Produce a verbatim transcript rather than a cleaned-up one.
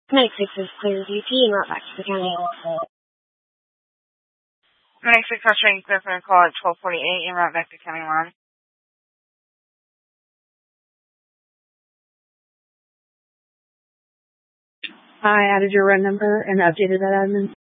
ninety-six is clear U P and route back to the county. ninety-six Australian clear for a call at twelve forty-eight and route back to County Line. I added your run number and updated that admin.